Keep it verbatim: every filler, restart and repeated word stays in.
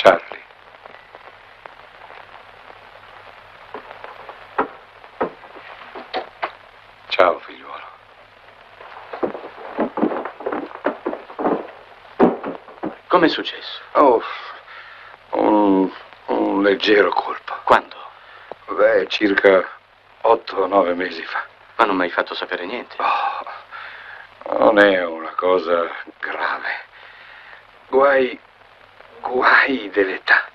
Charlie. Ciao, figliuolo. Com'è successo? Oh, un, un leggero colpo. Quando? Beh, circa otto o nove mesi fa. Ma non mi hai fatto sapere niente. Oh, non è una cosa grave. Guai, guai dell'età.